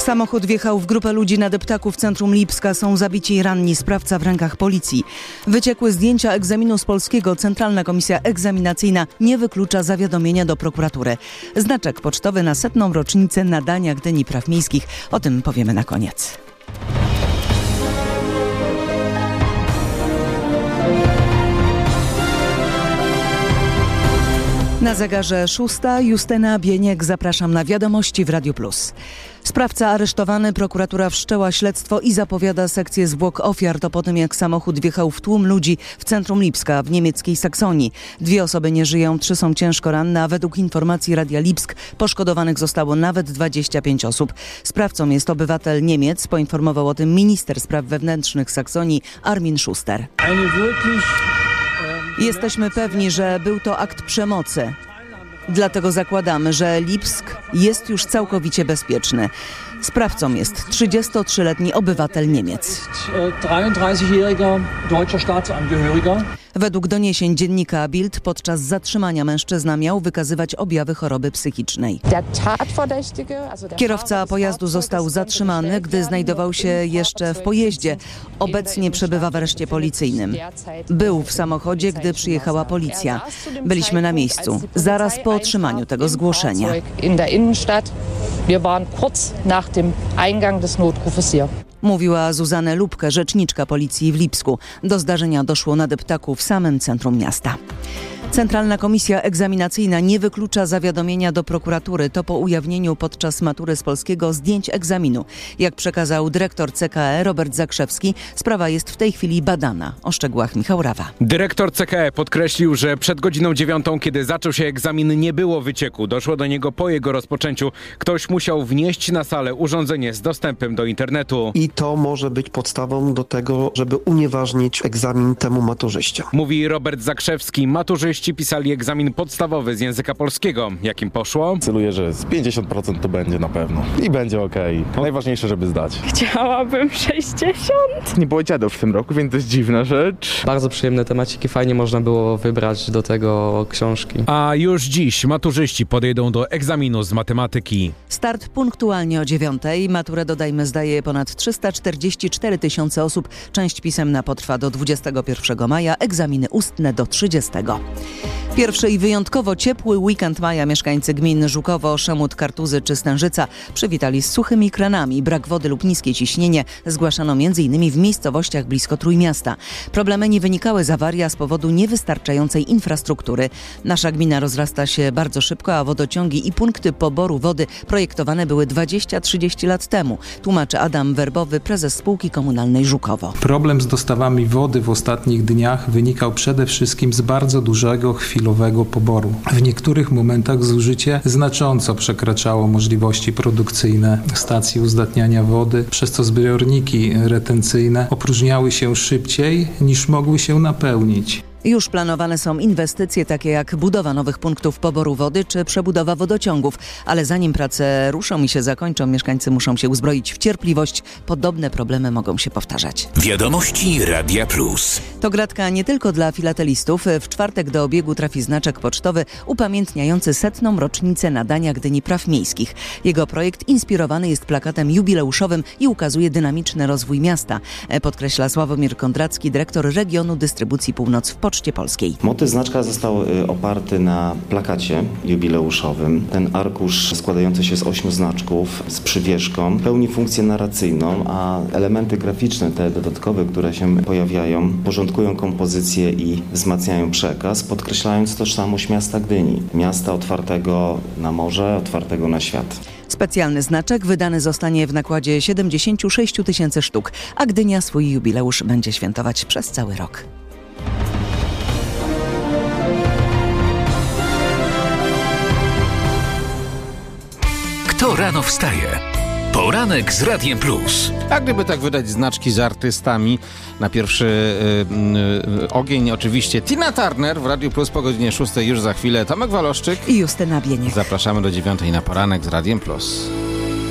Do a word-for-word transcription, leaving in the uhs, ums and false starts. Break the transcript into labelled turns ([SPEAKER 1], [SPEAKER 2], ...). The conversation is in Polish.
[SPEAKER 1] Samochód wjechał w grupę ludzi na deptaku w centrum Lipska. Są zabici i ranni, sprawca w rękach policji. Wyciekły zdjęcia egzaminu z polskiego. Centralna Komisja Egzaminacyjna nie wyklucza zawiadomienia do prokuratury. Znaczek pocztowy na setną rocznicę nadania Gdyni Praw Miejskich. O tym powiemy na koniec. Na zegarze szósta. Justyna Bieniek. Zapraszam na wiadomości w Radiu Plus. Sprawca aresztowany, prokuratura wszczęła śledztwo i zapowiada sekcję zwłok ofiar. To po tym, jak samochód wjechał w tłum ludzi w centrum Lipska w niemieckiej Saksonii. Dwie osoby nie żyją, trzy są ciężko ranne, a według informacji Radia Lipsk poszkodowanych zostało nawet dwadzieścia pięć osób. Sprawcą jest obywatel Niemiec, poinformował o tym minister spraw wewnętrznych Saksonii Armin Schuster. Jesteśmy pewni, że był to akt przemocy. Dlatego zakładamy, że Lipsk jest już całkowicie bezpieczny. Sprawcą jest trzydziestotrzyletni obywatel Niemiec. Według doniesień dziennika Bild podczas zatrzymania mężczyzna miał wykazywać objawy choroby psychicznej. Kierowca pojazdu został zatrzymany, gdy znajdował się jeszcze w pojeździe. Obecnie przebywa w areszcie policyjnym. Był w samochodzie, gdy przyjechała policja. Byliśmy na miejscu, zaraz po otrzymaniu tego zgłoszenia.
[SPEAKER 2] Wir waren kurz nach dem Eingang des Notrufes hier.
[SPEAKER 1] Mówiła Zuzanna Lubke, rzeczniczka policji w Lipsku. Do zdarzenia doszło na deptaku w samym centrum miasta. Centralna Komisja Egzaminacyjna nie wyklucza zawiadomienia do prokuratury. To po ujawnieniu podczas matury z polskiego zdjęć egzaminu. Jak przekazał dyrektor C K E Robert Zakrzewski, sprawa jest w tej chwili badana. O szczegółach Michał Rawa.
[SPEAKER 3] Dyrektor C K E podkreślił, że przed godziną dziewiątą, kiedy zaczął się egzamin, nie było wycieku. Doszło do niego po jego rozpoczęciu. Ktoś musiał wnieść na salę urządzenie z dostępem do internetu.
[SPEAKER 4] I to może być podstawą do tego, żeby unieważnić egzamin temu maturzyście. Mówi
[SPEAKER 3] Robert Zakrzewski. Maturzyści pisali egzamin podstawowy z języka polskiego. Jak im poszło?
[SPEAKER 5] Celuję, że z pięćdziesiąt procent to będzie na pewno. I będzie okej. Okay. Najważniejsze, żeby zdać.
[SPEAKER 6] Chciałabym sześćdziesiąt.
[SPEAKER 7] Nie było dziadów w tym roku, więc to jest dziwna rzecz.
[SPEAKER 8] Bardzo przyjemne temaciki, fajnie można było wybrać do tego książki.
[SPEAKER 3] A już dziś maturzyści podejdą do egzaminu z matematyki.
[SPEAKER 1] Start punktualnie o dziewiątej. Maturę, dodajmy, zdaje ponad trzysta czterdzieści cztery tysiące osób. Część pisemna potrwa do dwudziestego pierwszego maja, egzaminy ustne do trzydziestego. Pierwszy i wyjątkowo ciepły weekend maja mieszkańcy gmin Żukowo, Szemut, Kartuzy czy Stężyca przywitali z suchymi kranami. Brak wody lub niskie ciśnienie zgłaszano m.in. w miejscowościach blisko Trójmiasta. Problemy nie wynikały z awarii, a z powodu niewystarczającej infrastruktury. Nasza gmina rozrasta się bardzo szybko, a wodociągi i punkty poboru wody projektowane były dwadzieścia trzydzieści lat temu, tłumaczy Adam Werbowy, prezes spółki komunalnej Żukowo.
[SPEAKER 9] Problem z dostawami wody w ostatnich dniach wynikał przede wszystkim z bardzo dużego chwilowego poboru. W niektórych momentach zużycie znacząco przekraczało możliwości produkcyjne stacji uzdatniania wody, przez co zbiorniki retencyjne opróżniały się szybciej niż mogły się napełnić.
[SPEAKER 1] Już planowane są inwestycje takie jak budowa nowych punktów poboru wody czy przebudowa wodociągów, ale zanim prace ruszą i się zakończą, mieszkańcy muszą się uzbroić w cierpliwość. Podobne problemy mogą się powtarzać.
[SPEAKER 10] Wiadomości Radia Plus.
[SPEAKER 1] To gratka nie tylko dla filatelistów. W czwartek do obiegu trafi znaczek pocztowy upamiętniający setną rocznicę nadania Gdyni Praw Miejskich. Jego projekt inspirowany jest plakatem jubileuszowym i ukazuje dynamiczny rozwój miasta, podkreśla Sławomir Kondracki, dyrektor regionu dystrybucji Północ w Poczcie Polskiej.
[SPEAKER 11] Motyw znaczka został oparty na plakacie jubileuszowym. Ten arkusz składający się z ośmiu znaczków z przywieszką pełni funkcję narracyjną, a elementy graficzne, te dodatkowe, które się pojawiają, porządkują kompozycję i wzmacniają przekaz, podkreślając tożsamość miasta Gdyni. Miasta otwartego na morze, otwartego na świat.
[SPEAKER 1] Specjalny znaczek wydany zostanie w nakładzie siedemdziesiąt sześć tysięcy sztuk, a Gdynia swój jubileusz będzie świętować przez cały rok.
[SPEAKER 10] Kto rano wstaje? Poranek z Radiem Plus.
[SPEAKER 12] A gdyby tak wydać znaczki z artystami, na pierwszy y, y, ogień oczywiście Tina Turner w Radiu Plus po godzinie szóstej już za chwilę. Tomek Waloszczyk
[SPEAKER 1] i Justyna Bieniek.
[SPEAKER 12] Zapraszamy do dziewiątej na Poranek z Radiem Plus.